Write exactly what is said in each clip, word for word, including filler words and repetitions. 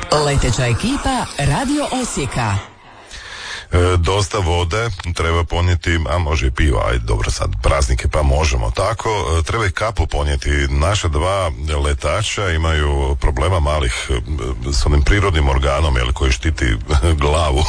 Leteća ekipa Radio Osijeka. E, dosta vode, treba ponijeti, a može i pivo, ajde dobro sad praznike pa možemo tako, e, treba i kapu ponijeti. Naša dva letača imaju problema malih e, s onim prirodnim organom, jel, koji štiti glavu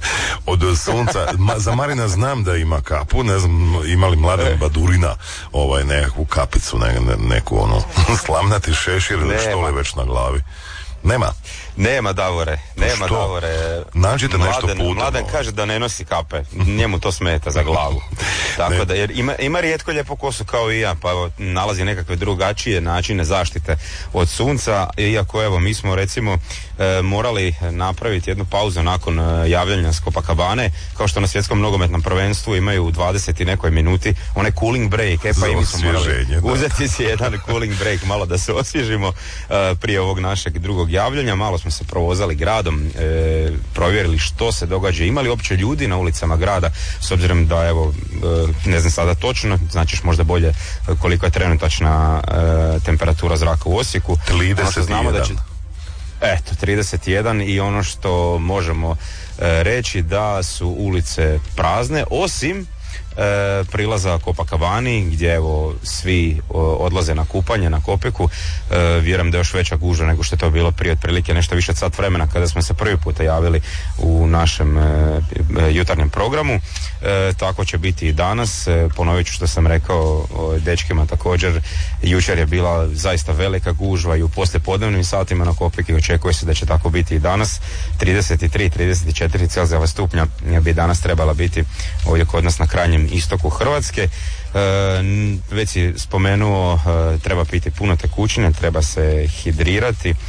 od sunca. Ma, za Marina znam da ima kapu, ne znam imali Mladen Badurina ovaj, nekakvu kapicu, ne, ne, neku ono slamnati šešir ili što li već na glavi. Nema. Nema, Davore, nema, što? Davore. Nađite nešto Mladen, putem. Mladen kaže da ne nosi kape, njemu to smeta za glavu. Tako ne. da, jer ima, ima rijetko lijepo kosu kao i ja, pa evo, nalazi nekakve drugačije načine zaštite od sunca, iako evo, mi smo recimo e, morali napraviti jednu pauzu nakon e, javljanja s Copacabane, kao što na svjetskom nogometnom prvenstvu imaju u dvadeset i nekoj minuti onaj cooling break, e pa i mi smo morali uzeti si jedan cooling break, malo da se osvježimo e, prije ovog našeg drugog javljanja, malo smo se provozali gradom, e, provjerili što se događa, imali uopće ljudi na ulicama grada, s obzirom da evo, e, ne znam sada točno, značiš možda bolje koliko je trenutačna e, temperatura zraka u Osijeku. trideset jedan. Znamo da će, eto, trideset jedan i ono što možemo e, reći da su ulice prazne, osim E, prilaza Copacabani gdje evo svi o, odlaze na kupanje na Kopeku. E, vjerujem da je još veća gužva nego što je to bilo prije otprilike nešto više od sat vremena kada smo se prvi puta javili u našem e, jutarnjem programu. E, tako će biti i danas. E, ponovit ću što sam rekao o, dečkima također. Jučer je bila zaista velika gužva i u poslijepodnevnim satima na Kopeki očekuje se da će tako biti i danas. trideset tri do trideset četiri Celzijeva stupnja bi danas trebala biti ovdje kod nas na krajnjem istoku Hrvatske. E, već si spomenuo, e, treba piti puno tekućine, treba se hidrirati. E,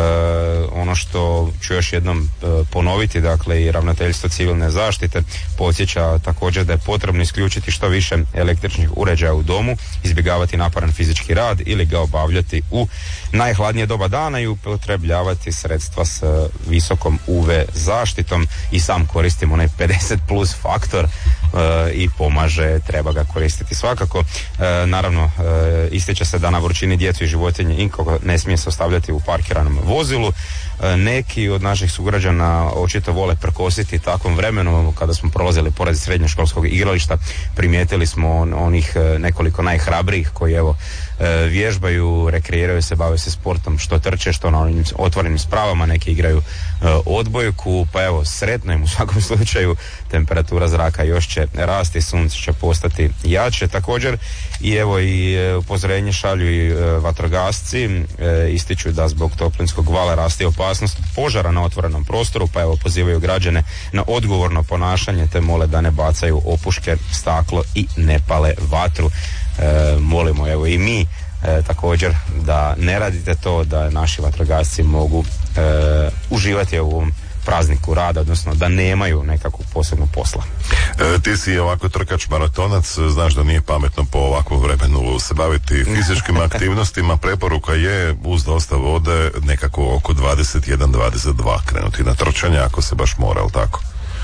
ono što ću još jednom e, ponoviti, dakle i Ravnateljstvo civilne zaštite podsjeća također da je potrebno isključiti što više električnih uređaja u domu, izbjegavati naporan fizički rad ili ga obavljati u najhladnije doba dana i upotrebljavati sredstva s visokom U V zaštitom. I sam koristim onaj pedeset plus faktor e, i pomaže, treba ga koristiti svakako. E, naravno, e, ističe se da na vrućini djecu i životinje nikoga ne smije se ostavljati u parkiranom vozilu. E, neki od naših sugrađana očito vole prkositi takvom vremenu. Kada smo prolazili pored srednjoškolskog igrališta, primijetili smo on, onih nekoliko najhrabrijih koji evo vježbaju, rekreiraju se, bave se sportom, što trče, što na onim otvorenim spravama, neki igraju odbojku, pa evo, sretno im u svakom slučaju. Temperatura zraka još će rasti, sunce će postati jače. Također i evo i upozorenje šalju i vatrogasci, ističu da zbog toplinskog vala raste opasnost požara na otvorenom prostoru, pa evo pozivaju građane na odgovorno ponašanje te mole da ne bacaju opuške, staklo i ne pale vatru. E, molimo evo i mi e, također da ne radite to, da naši vatrogasci mogu e, uživati u ovom prazniku rada, odnosno da nemaju nekakvog posebnog posla. E, ti si ovako trkač maratonac, znaš da nije pametno po ovakvom vremenu se baviti fizičkim aktivnostima. Preporuka je uz dosta vode nekako oko dvadeset jedan do dvadeset dva krenuti na trčanje ako se baš mora, ali tako?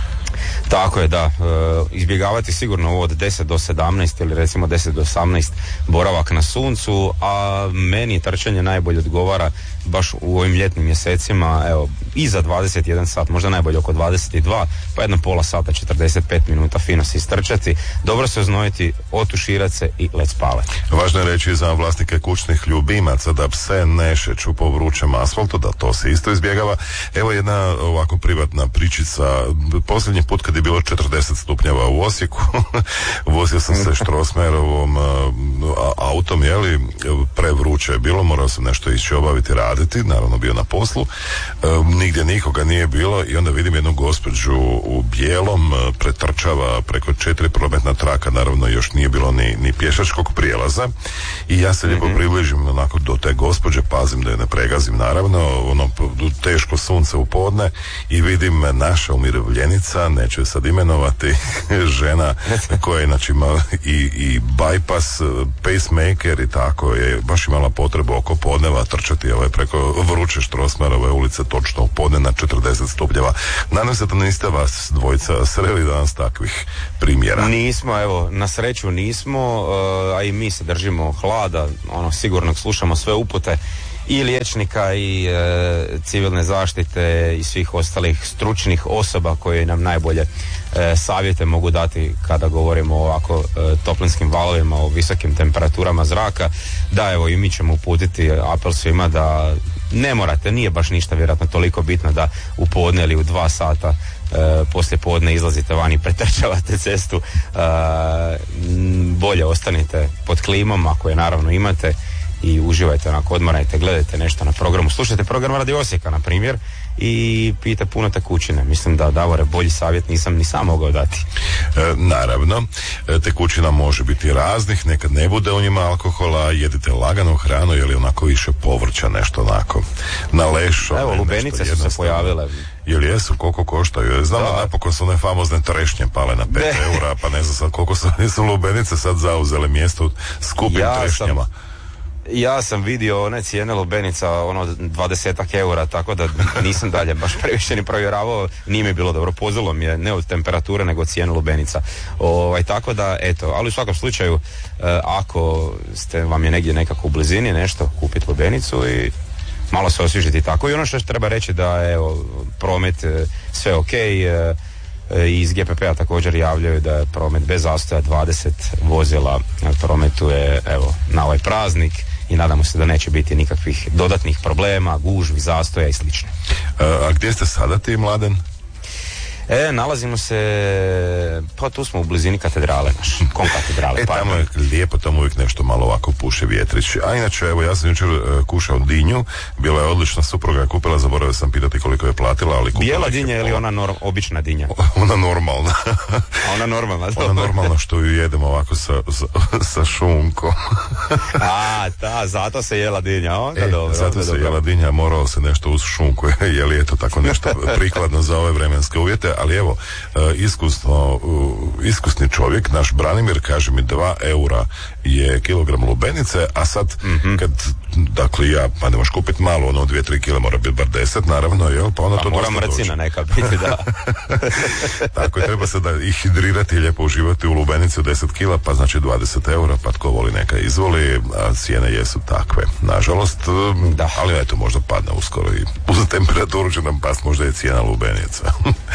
Tako je, da. E, izbjegavati sigurno ovo od deset do sedamnaest ili recimo deset do osamnaest boravak na suncu, a meni trčanje najbolje odgovara baš u ovim ljetnim mjesecima, evo, iza dvadeset jedan sat, možda najbolje oko dvadeset dva, pa jedno pola sata, četrdeset pet minuta fino se istrčati, dobro se oznojiti, otuširati se i let spavati. Važno je reći za vlasnike kućnih ljubimaca da pse ne šeću po vrućem asfaltu, da to se isto izbjegava. Evo jedna ovako privatna pričica. Posljednji put kad je bilo četrdeset stupnjeva u Osijeku, vozio sam se Strossmayerovom autom, jeli, prevruće je bilo, morao sam nešto ići obaviti, raditi, naravno bio na poslu, e, nigdje nikoga nije bilo i onda vidim jednu gospođu u bijelom, pretrčava preko četiri prometna traka, naravno još nije bilo ni, ni pješačkog prijelaza i ja se lijepo mm-hmm. približim onako do te gospođe, pazim da je ne pregazim, naravno, ono teško sunce u podne i vidim naša umirovljenica, neću je sad imenovati, žena koja je znači ima i, i bypass, pacemaker i tako je baš imala potrebu oko podneva trčati ovaj preko vruće Strossmayerove ulice točno u podne na četrdeset stupnjeva. Nadam se da niste vas dvojica sreli danas takvih primjera. Nismo, evo, na sreću nismo, a i mi se držimo hlada, ono, sigurno slušamo sve upute i liječnika i e, civilne zaštite i svih ostalih stručnih osoba koje nam najbolje e, savjete mogu dati kada govorimo o ovako e, toplinskim valovima, o visokim temperaturama zraka. Da, evo i mi ćemo uputiti apel svima da ne morate, nije baš ništa vjerojatno toliko bitno da u podne ili u dva sata e, poslije podne izlazite van i pretrčavate cestu. E, bolje ostanite pod klimom ako je naravno imate i uživajte, onako odmarajte, gledajte nešto na programu, slušajte program Radio Osijeka na primjer i pijte puno tekućine. Mislim da, Davore, bolji savjet nisam ni sam mogao dati. E, naravno, tekućina može biti raznih, nekad ne bude u njima alkohola, jedite laganu hranu ili onako više povrća, nešto onako na lešo. Evo, lubenice su se pojavile. Jel jesu, koliko koštaju? Znam da napokon su one famozne trešnje pale na pet eura, pa ne znam sad koliko su, su lubenice sad zauzele mjesto u skupim ja trešnjama. Sam... Ja sam vidio one cijene lubenica, ono dvadesetak eura, tako da nisam dalje baš previše ni provjeravao, nije mi bilo dobro, pozvalo mi je ne od temperature nego od cijene lubenica. Ovaj, tako da, eto, ali u svakom slučaju, eh, ako ste, vam je negdje nekako u blizini nešto, kupiti lubenicu i malo se osvježiti tako. I ono što treba reći da, evo, promet, eh, sve ok, eh, i iz G P P-a također javljaju da je promet bez zastoja, dvadeset vozila prometuje, evo, na ovaj praznik i nadamo se da neće biti nikakvih dodatnih problema, gužvi, zastoja i slično. A gdje ste sada ti, Mladen? E, nalazimo se, pa tu smo u blizini katedrale naš, kon katedrale. E, pa tamo je lijepo, tamo uvijek nešto malo ovako puše vjetrić. A inače, evo, ja sam jučer uh, kušao dinju, bila je odlična, supruga je kupila, zaboravio sam pitati koliko je platila, ali kupila... Bijela dinja ili ona norm, obična dinja? Ona normalna. A ona normalna, ona normalna što ju jedemo ovako sa, sa, sa šunkom. A, ta, zato se jela dinja, onda e, dobro. Zato onda se dobro. jela dinja, moralo se nešto uz šunku, je li eto tako nešto prikladno za ove vremenske uvjete. Ali evo, iskusno, iskusni čovjek, naš Branimir, kaže mi dva eura je kilogram lubenice, a sad mm-hmm. kad, dakle ja, pa ne možeš kupiti malo, ono dvije, tri kile mora biti bar deset, naravno, jel? Pa onda pa to mora mrcina neka biti, da. Tako je, treba se da ih hidrirati i lijepo uživati u lubenici od deset kila, pa znači dvadeset eura, pa tko voli neka izvoli, a cijene jesu takve. Nažalost, da. Ali eto, možda padne uskoro i uz temperaturu će nam past možda je cijena lubenica.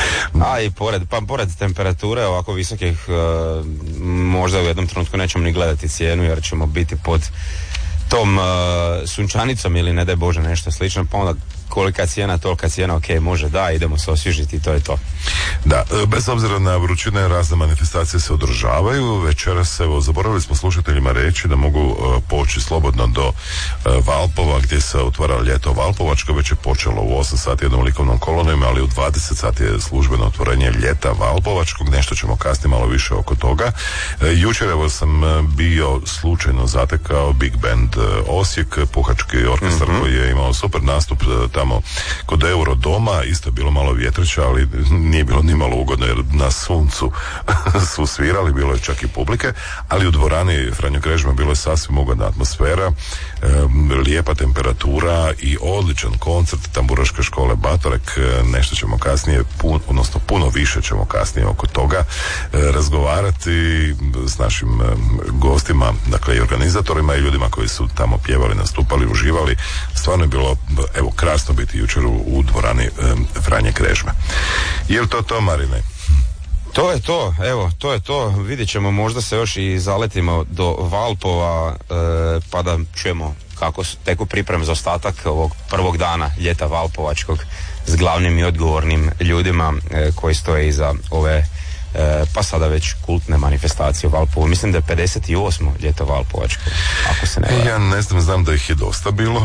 A i pored, pa pored temperature ovako visokih, uh, možda u jednom trenutku nećemo ni gledati cijenu jer ćemo biti pod tom uh, sunčanicom ili ne daj Bože nešto slično, pa onda kolika cijena, tolika cijena, ok, može, da, idemo se osvježiti i to je to. Da, bez obzira na vrućine, razne manifestacije se održavaju. Večeras, evo, zaboravili smo slušateljima reći da mogu uh, poći slobodno do uh, Valpova, gdje se otvara ljeto Valpovačko, već je počelo u osam sati jednom likovnom kolonijom, ali u dvadeset sati je službeno otvorenje ljeta Valpovačkog, nešto ćemo kasnije malo više oko toga. Uh, jučer, evo, sam uh, bio slučajno zatekao Big Band uh, Osijek, puhački orkestar mm-hmm. koji je imao super nastup uh, tamo kod Eurodoma, isto je bilo malo vjetrića, ali nije bilo ni malo ugodno jer na suncu su svirali, bilo je čak i publike, ali u dvorani Franjo Krežma bilo je sasvim ugodna atmosfera, e, lijepa temperatura i odličan koncert Tamburaške škole Batorek. E, nešto ćemo kasnije, pun, odnosno puno više ćemo kasnije oko toga e, razgovarati s našim e, gostima, dakle i organizatorima i ljudima koji su tamo pjevali, nastupali, uživali. Stvarno je bilo, evo, krasno biti jučer u, u dvorani e, Franje Krežme. Je li to to, Marine? To je to, evo, to je to. Vidjet ćemo, možda se još i zaletimo do Valpova, e, pa da čujemo kako teku pripreme za ostatak ovog prvog dana ljeta Valpovačkog s glavnim i odgovornim ljudima e, koji stoje iza ove E, pa sada već kultne manifestacije u Valpovu. Mislim da je pedeset osmo ljeto Valpovačko, ako se ne varam. Ja ne znam, znam da ih je dosta bilo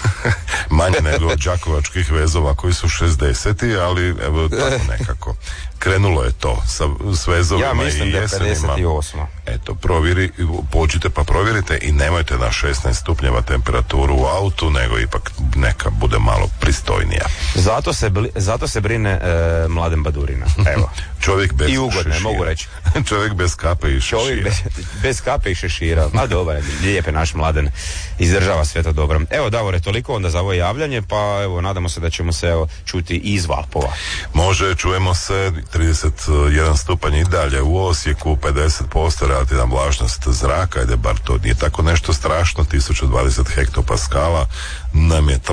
manje nego đakovačkih vezova koji su šezdeseti, ali evo tako nekako krenulo je to sa svezovima ja mislim i da je jesenima. pedeset osmo Eto, provjeri, pođite pa provjerite i nemojte na šesnaest stupnjeva temperaturu u autu, nego ipak neka bude malo pristojnija. Zato se, zato se brine e, Mladen Badurina. Evo. Čovjek bez I ugodne, šešira. mogu reći. Čovjek bez kape i šešira. Čovjek bez, bez kape i šešira. Ma dobar, lijepe naš Mladen. Izdržava sve to dobro. Evo, Davore, toliko onda za ovo javljanje, pa evo, nadamo se da ćemo se evo, čuti iz Valpova. Može, čujemo se, trideset jedan stupanj i dalje u Osijeku, pedeset posto tjedan vlažnost zraka, ajde bar to nije tako nešto strašno, tisuću dvadeset hektopaskala nam je tla